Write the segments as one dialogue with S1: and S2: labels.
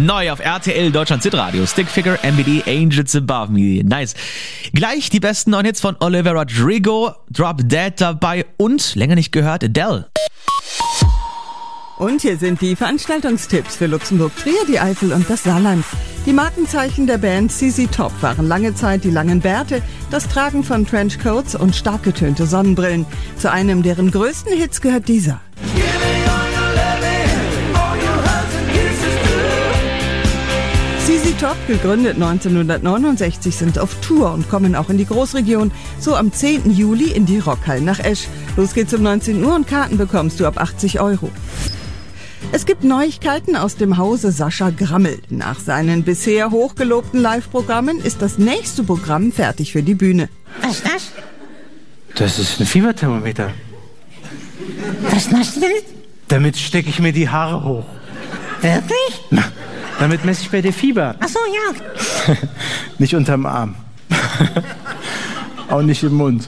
S1: Neu auf RTL Deutschland Hitradio. Stickfigure, MBD, Angels Above Me. Nice. Gleich die besten neuen Hits von Olivia Rodrigo, Drop Dead dabei und, länger nicht gehört, Adele.
S2: Und hier sind die Veranstaltungstipps für Luxemburg, Trier, die Eifel und das Saarland. Die Markenzeichen der Band ZZ Top waren lange Zeit die langen Bärte, das Tragen von Trenchcoats und stark getönte Sonnenbrillen. Zu einem deren größten Hits gehört dieser. ZZ Top, gegründet 1969, sind auf Tour und kommen auch in die Großregion, so am 10. Juli in die Rockhallen nach Esch. Los geht's um 19 Uhr und Karten bekommst du ab 80 €. Es gibt Neuigkeiten aus dem Hause Sascha Grammel. Nach seinen bisher hochgelobten Live-Programmen ist das nächste Programm fertig für die Bühne.
S3: Was ist das?
S4: Das ist ein Fieberthermometer.
S3: Was machst du damit?
S4: Damit stecke ich mir die Haare hoch.
S3: Wirklich?
S4: Na, damit messe ich bei dir Fieber.
S3: Ach so, ja.
S4: Nicht unterm Arm. Auch nicht im Mund.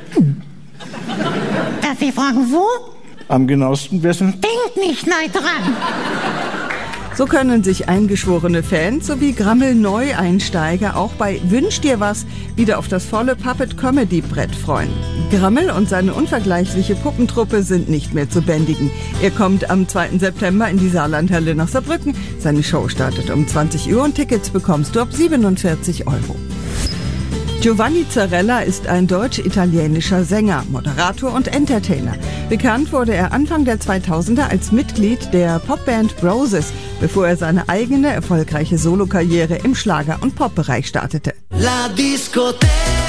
S3: Darf ich fragen, wo?
S4: Am genauesten wissen.
S3: Denk nicht neu dran.
S2: So können sich eingeschworene Fans sowie Grammel-Neueinsteiger auch bei Wünsch dir was wieder auf das volle Puppet-Comedy-Brett freuen. Grammel und seine unvergleichliche Puppentruppe sind nicht mehr zu bändigen. Er kommt am 2. September in die Saarlandhalle nach Saarbrücken. Seine Show startet um 20 Uhr und Tickets bekommst du ab 47 €. Giovanni Zarella ist ein deutsch-italienischer Sänger, Moderator und Entertainer. Bekannt wurde er Anfang der 2000er als Mitglied der Popband Broses, bevor er seine eigene erfolgreiche Solokarriere im Schlager- und Popbereich startete.
S5: La discoteca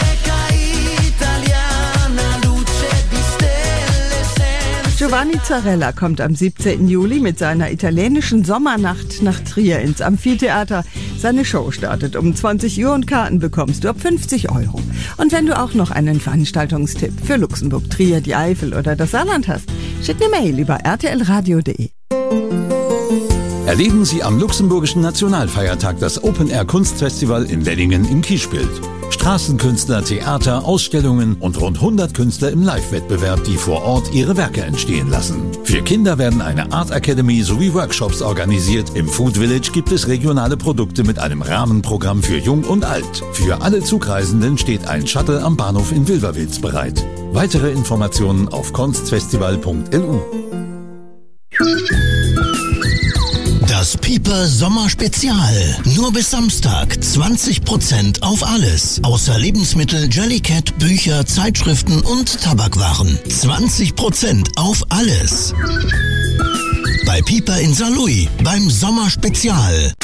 S5: italiana, luce di stelle senza.
S2: Giovanni Zarella kommt am 17. Juli mit seiner italienischen Sommernacht nach Trier ins Amphitheater. Seine Show startet um 20 Uhr und Karten bekommst du ab 50 €. Und wenn du auch noch einen Veranstaltungstipp für Luxemburg, Trier, die Eifel oder das Saarland hast, schick eine Mail über rtlradio.de.
S6: Erleben Sie am Luxemburgischen Nationalfeiertag das Open-Air-Kunstfestival in Leddingen im Kiesbild. Straßenkünstler, Theater, Ausstellungen und rund 100 Künstler im Live-Wettbewerb, die vor Ort ihre Werke entstehen lassen. Für Kinder werden eine Art Academy sowie Workshops organisiert. Im Food Village gibt es regionale Produkte mit einem Rahmenprogramm für Jung und Alt. Für alle Zugreisenden steht ein Shuttle am Bahnhof in Wilverwitz bereit. Weitere Informationen auf kunstfestival.lu.
S7: Das Piper Sommerspezial. Nur bis Samstag 20% auf alles. Außer Lebensmittel, Jellycat, Bücher, Zeitschriften und Tabakwaren. 20% auf alles. Bei Piper in Saarlouis beim Sommerspezial.